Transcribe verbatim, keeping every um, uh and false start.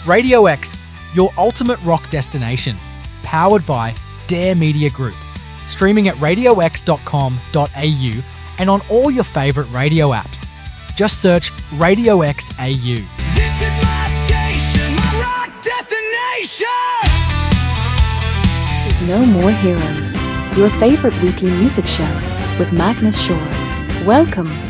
Radio X, your ultimate rock destination, powered by Dare Media Group. Streaming at radio x dot com dot a u and on all your favourite radio apps. Just search Radio X A U. This is my station, my rock destination. There's No More Heroes, your favourite weekly music show with Magnus Shore. Welcome